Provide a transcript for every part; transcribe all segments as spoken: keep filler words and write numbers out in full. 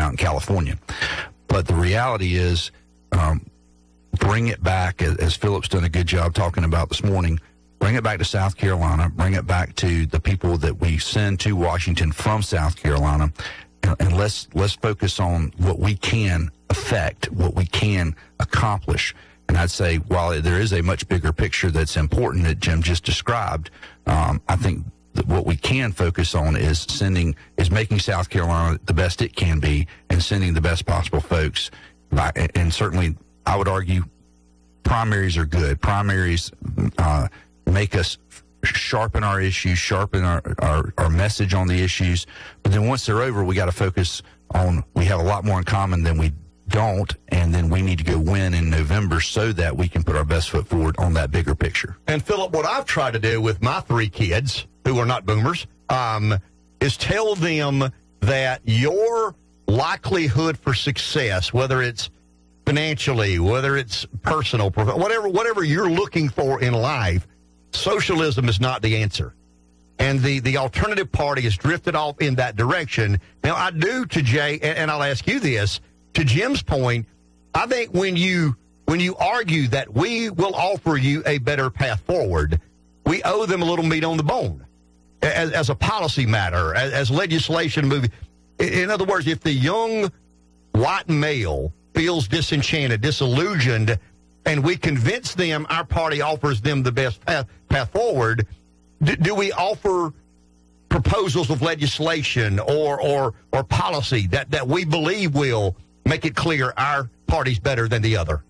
out in California. But the reality is, um, bring it back, as Philip's done a good job talking about this morning, bring it back to South Carolina, bring it back to the people that we send to Washington from South Carolina, and, and let's let's focus on what we can affect, what we can accomplish. And I'd say while there is a much bigger picture that's important that Jim just described, um, I think that what we can focus on is sending, is making South Carolina the best it can be and sending the best possible folks. By, and certainly, I would argue primaries are good. Primaries uh, make us sharpen our issues, sharpen our, our, our message on the issues. But then once they're over, we got to focus on, we have a lot more in common than we don't, and then we need to go win in November so that we can put our best foot forward on that bigger picture. And, Philip, what I've tried to do with my three kids, who are not boomers, um, is tell them that your likelihood for success, whether it's financially, whether it's personal, whatever, whatever you're looking for in life, socialism is not the answer. And the, the alternative party has drifted off in that direction. Now, I do to Jay, and, and I'll ask you this, to Jim's point, I think when you when you argue that we will offer you a better path forward, we owe them a little meat on the bone as, as a policy matter, as, as legislation moving. In other words, if the young white male feels disenchanted, disillusioned, and we convince them our party offers them the best path, path forward, do, do we offer proposals of legislation or or or policy that, that we believe will make it clear our party's better than the other?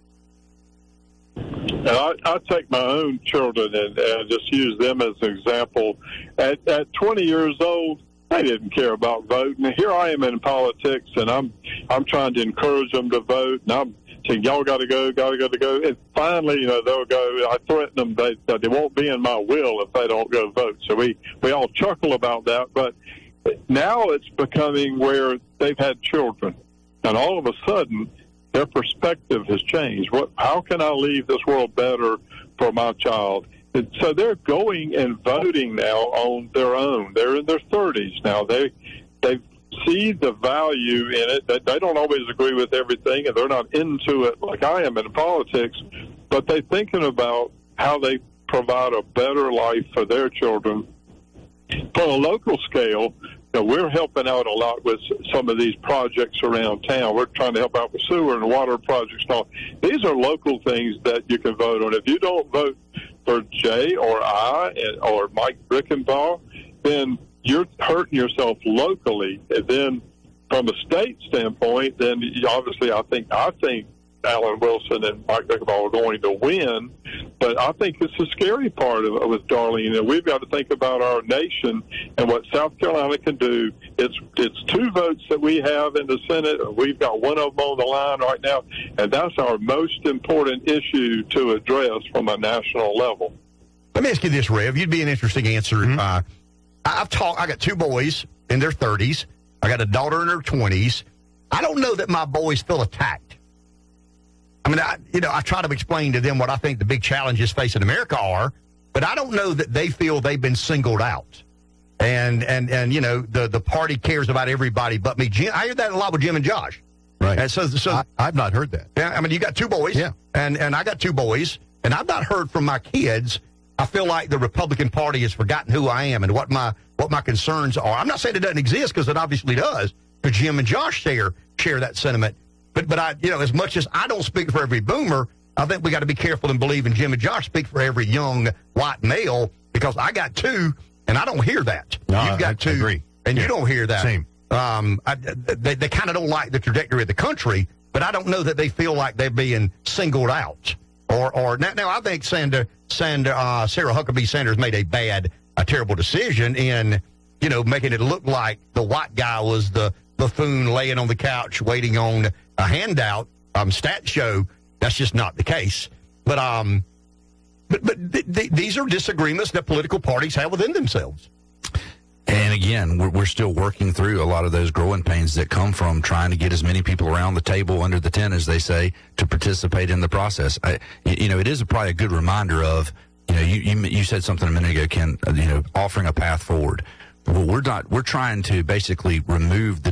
And I, I take my own children and, and just use them as an example. At, at twenty years old, they didn't care about voting. And here I am in politics, and I'm I'm trying to encourage them to vote. And I'm saying, y'all got to go, got to go, to go. And finally, you know, they'll go. I threaten them they, that they won't be in my will if they don't go vote. So we, we all chuckle about that. But now it's becoming where they've had children. And all of a sudden, their perspective has changed. What? How can I leave this world better for my child? And so they're going and voting now on their own. They're in their thirties now. They they see the value in it. They, they don't always agree with everything, and they're not into it like I am in politics. But they're thinking about how they provide a better life for their children. On a local scale, you know, we're helping out a lot with some of these projects around town. We're trying to help out with sewer and water projects and all. These are local things that you can vote on. If you don't vote for Jay or I or Mike Rickenbaugh, then you're hurting yourself locally. And then from a state standpoint, then obviously I think I think Alan Wilson and Mike Rickenbaugh are going to win. But I think it's the scary part of it with Darlene. And we've got to think about our nation and what South Carolina can do. It's it's two votes that we have in the Senate. We've got one of them on the line right now, and that's our most important issue to address from a national level. Let me ask you this, Rev. You'd be an interesting answer. Mm-hmm. Uh, I've talked. I got two boys in their thirties. I got a daughter in her twenties. I don't know that my boys feel attacked. I mean, I, you know, I try to explain to them what I think the big challenges facing America are, but I don't know that they feel they've been singled out. And, and, and you know, the, the party cares about everybody but me. Jim, I hear that a lot with Jim and Josh. Right. And so, so I, I've not heard that. Yeah, I mean, you got two boys. Yeah. And, and I got two boys, and I've not heard from my kids. I feel like the Republican Party has forgotten who I am and what my what my concerns are. I'm not saying it doesn't exist, because it obviously does, because Jim and Josh share share that sentiment. But, but I, you know, as much as I don't speak for every boomer, I think we got to be careful and believe in Jim and Josh speak for every young white male, because I got two, and I don't hear that. No, You've got I, two, I agree. and yeah. you don't hear that. Same. Um, I, they they kind of don't like the trajectory of the country, but I don't know that they feel like they're being singled out. Or, or now, now I think Sandra, Sandra, uh, Sarah Huckabee Sanders made a bad, a terrible decision in, you know, making it look like the white guy was the buffoon laying on the couch waiting on a handout. Um, stat show that's just not the case. But um, but but th- th- these are disagreements that political parties have within themselves. And again, we're, we're still working through a lot of those growing pains that come from trying to get as many people around the table under the tent, as they say, to participate in the process. I, you know, it is probably a good reminder of, you know, you, you, you said something a minute ago, Ken, you know, offering a path forward. Well, we're not, we're trying to basically remove the